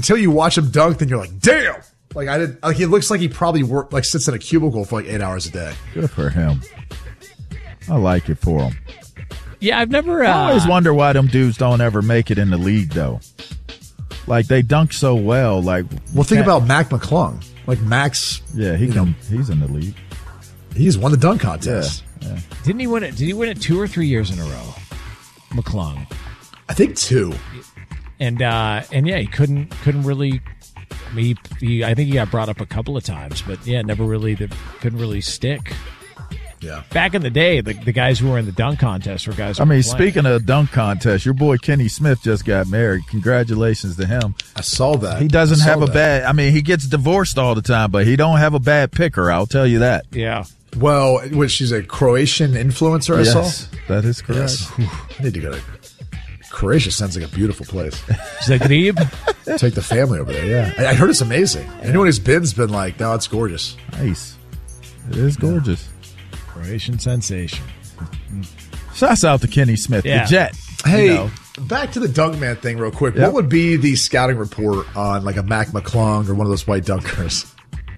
until you watch him dunk, then you're like, damn. Like he looks like he probably sits in a cubicle for like 8 hours a day. Good for him. I like it for him. Yeah, I've never. I always wonder why them dudes don't ever make it in the league though. Like they dunk so well. Like, think about Mac McClung. Like Max. Yeah, he's in the league. He's won the dunk contest. Yeah. Didn't he win it? Did he win it 2 or 3 years in a row? McClung. I think 2. And yeah, he couldn't really. I mean, I think he got brought up a couple of times, but yeah, couldn't really stick. Yeah. Back in the day, the guys who were in the dunk contest were guys. Speaking of dunk contest, your boy Kenny Smith just got married. Congratulations to him. I saw that. He doesn't have a bad. I mean, he gets divorced all the time, but he don't have a bad picker. I'll tell you that. Yeah. Well, she's a Croatian influencer. Yes, I saw. That is correct. Yes. I need to go to Croatia. Sounds like a beautiful place. Zagreb. Take the family over there. Yeah, I heard it's amazing. Anyone who's been like, no, it's gorgeous. Nice. It is gorgeous. Croatian sensation. Shouts out to Kenny Smith, the Jet. Hey, back to the Dunkman thing real quick. What would be the scouting report on like a Mac McClung or one of those white dunkers?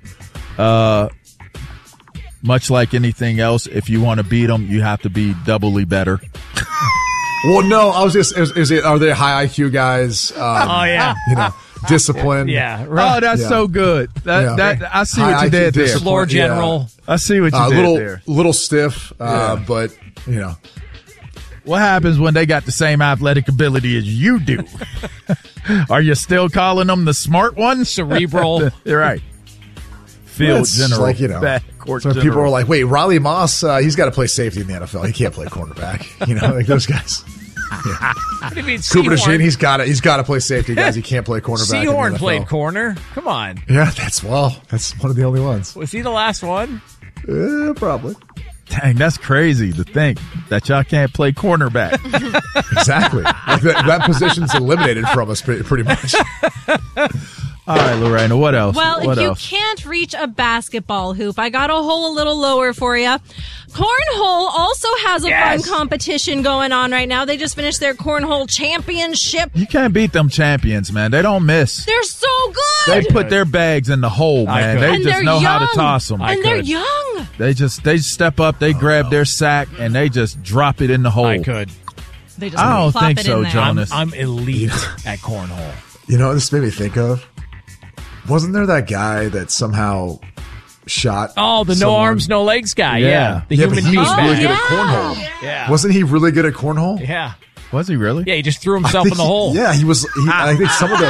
Much like anything else, if you want to beat them, you have to be doubly better. Well, no, I was just, are they high IQ guys? Disciplined. Yeah. Right. Oh, that's so good. I see what you did there. Floor general. Yeah. I see what you did there. Little stiff, but, What happens when they got the same athletic ability as you do? Are you still calling them the smart one? Cerebral. You're right. Field general. Like, backcourt so general. people are like, wait, Riley Moss, he's got to play safety in the NFL. He can't play cornerback. Like those guys. Yeah. What do you mean, Cooper DeJean, he's got to play safety, guys. He can't play cornerback. Seahorn played corner. Come on. Yeah, that's one of the only ones. Was he the last one? Probably. Dang, that's crazy to think that y'all can't play cornerback. Exactly. Like that position's eliminated from us pretty much. All right, Lorena, what else? Well, if you can't reach a basketball hoop, I got a hole a little lower for you. Cornhole also has a fun competition going on right now. They just finished their Cornhole Championship. You can't beat them champions, man. They don't miss. They're so good. They put their bags in the hole, man. They just know how to toss them. And they're young. They step up, they grab their sack, and they just drop it in the hole. I could. They just I don't plop think it so, in there. Jonas. I'm elite at cornhole. You know what this made me think of? Wasn't there that guy that somehow shot? Oh, the someone? no arms, no legs guy. Yeah. The but human he was being. really good at cornhole. Yeah. Wasn't he really good at cornhole? Yeah. Was he really? Yeah, he just threw himself in the hole. Yeah, he was. I think some of the.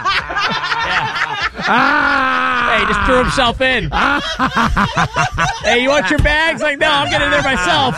Hey, he just threw himself in. Hey, you want your bags? Like, no, I'm getting there myself.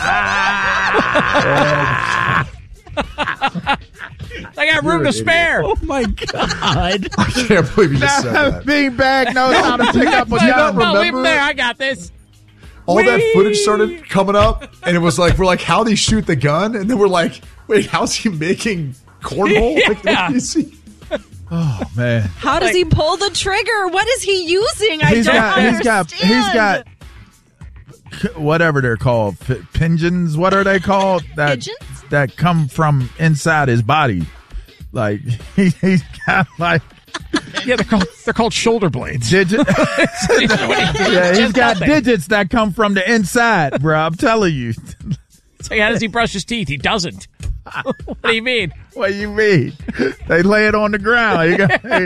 I got room to spare. Oh, my God. I can't believe you just said that. Beanbag knows how to pick up a gun. No, leave him there. I got this. All that footage started coming up, and it was like, we're like, how did he shoot the gun? And then we're like, wait, how's he making cornhole? Like, what do you see? Oh, man. How does he pull the trigger? What is he using? I don't understand. He's got whatever they're called. Pigeons? What are they called? Pigeons? That come from inside his body. Like, he's got like... Yeah, they're called shoulder blades. Yeah, he's got digits that come from the inside, bro. I'm telling you. It's like, how does he brush his teeth? He doesn't. What do you mean? What do you mean? They lay it on the ground.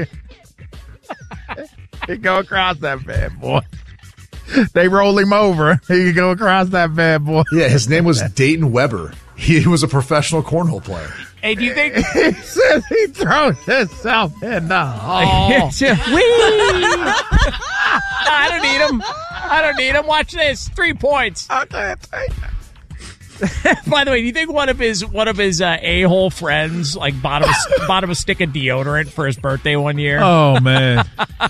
He go across that bad boy. They roll him over. He can go across that bad boy. Yeah, his name was Dayton Weber. He was a professional cornhole player. Hey, do you think he says he throws himself in the hole? I don't need him. I don't need him. Watch this. 3 points. Okay. By the way, do you think one of his a-hole friends like bought him a stick of deodorant for his birthday one year? Oh man.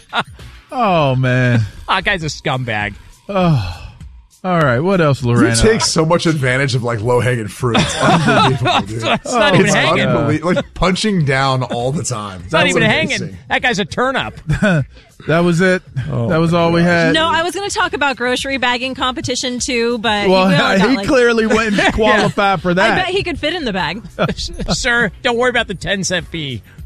That guy's a scumbag. Oh. All right, what else, Lorena? You take so much advantage of like low-hanging fruit. It's unbelievable, dude. It's not even hanging. Like punching down all the time. It's not even hanging. That guy's a turn-up. That was it. That was all we had. No, I was going to talk about grocery bagging competition too, but he clearly wouldn't qualify for that. I bet he could fit in the bag. Sir, don't worry about the 10-cent fee.